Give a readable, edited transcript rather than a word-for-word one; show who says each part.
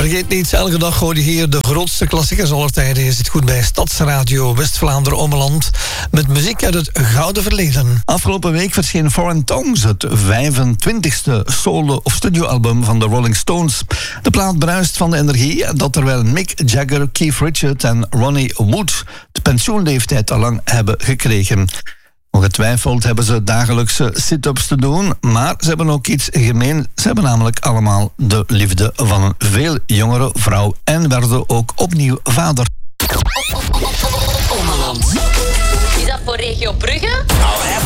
Speaker 1: Vergeet niet, elke dag hoor je hier de grootste klassiekers aller tijden. Je zit goed bij Stadsradio West-Vlaanderen-Ommeland met muziek uit het gouden verleden.
Speaker 2: Afgelopen week verscheen Foreign Tongues, het 25e solo- of studioalbum van de Rolling Stones. De plaat bruist van de energie dat terwijl Mick Jagger, Keith Richards en Ronnie Wood de pensioenleeftijd al lang hebben gekregen. Ongetwijfeld hebben ze dagelijkse sit-ups te doen, maar ze hebben ook iets gemeen. Ze hebben namelijk allemaal de liefde van een veel jongere vrouw en werden ook opnieuw vader.
Speaker 3: Ommeland. Is dat voor regio Brugge?